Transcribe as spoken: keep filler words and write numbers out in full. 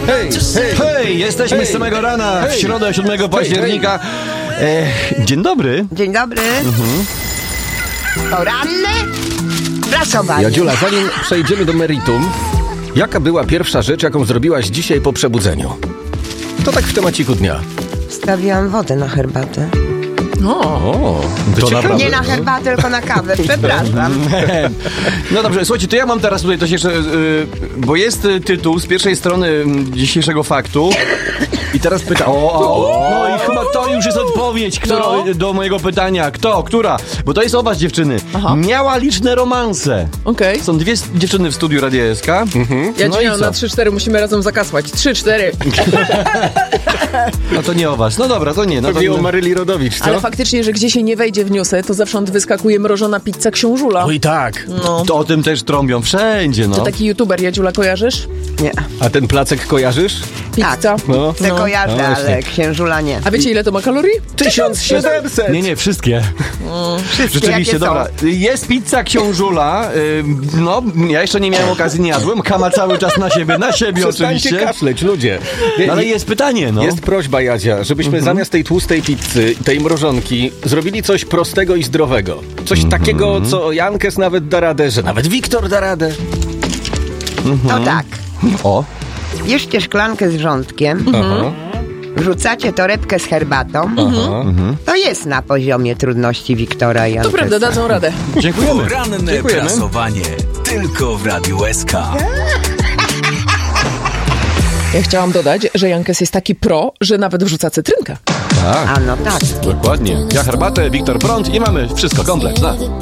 hej, hej, Hej, jesteśmy hej, z samego rana, hej, w środę siódmego października. E, dzień dobry. Dzień dobry. Mhm. Poranne prasowanie. Jadziula, zanim przejdziemy do meritum, jaka była pierwsza rzecz, jaką zrobiłaś dzisiaj po przebudzeniu? To tak w temaciku dnia. Stawiłam wodę na herbatę. O, To naprawdę. Nie na herbatę, tylko na kawę. Przepraszam. No dobrze, słuchajcie, to ja mam teraz tutaj coś jeszcze, yy, bo jest y, tytuł z pierwszej strony y, dzisiejszego faktu. I teraz pyta, o, o, no i chyba to już jest odpowiedź kto, No. do mojego pytania. Kto, która? Bo to jest o was, dziewczyny. Aha. Miała liczne romanse. Okej. Są dwie s- dziewczyny w studiu Radia S K. Ja No ci i miałam co? na trzy cztery, musimy razem zakasłać. trzy cztery. No to nie o was. No dobra, to nie. No to, Pewnie o Maryli Rodowicz, co? Ale faktycznie, że gdzie się nie wejdzie w newsy, to zewsząd wyskakuje mrożona pizza książula. Oj tak. No. to o tym też trąbią wszędzie, no. To taki youtuber, Jadziula, kojarzysz? Nie. A ten placek kojarzysz? Pizza. No. Te No. kojarzę, No właśnie. ale księżula nie. A wiecie, ile to ma kalorii? tysiąc siedemset! Nie, nie, wszystkie. Wszystkie Rzeczywiście, jakie dobra. są. Jest pizza książula. Ym, no, ja jeszcze nie miałem okazji, nie jadłem. Kama cały czas na siebie, na siebie Przestańcie oczywiście. kaszleć, ludzie. Nie, No, ale nie- jest pytanie, no. Jest prośba, Jadzia, żebyśmy zamiast tej tłustej pizzy, tej mrożonki, zrobili coś prostego i zdrowego. Coś takiego, co Jankes nawet da radę, że nawet Wiktor da radę. To tak. O, Bierzcie szklankę z wrzątkiem, Aha, wrzucacie torebkę z herbatą. aha. To jest na poziomie trudności Wiktora i To Jankesa. prawda, dadzą radę. dziękujemy. Poranne Dziękujemy. prasowanie tylko w Radiu S K. Ja chciałam dodać, że Jankes jest taki pro, że nawet wrzuca cytrynkę. Tak, A no tak. dokładnie. Ja herbatę, Wiktor prąd i mamy wszystko, komplet, tak.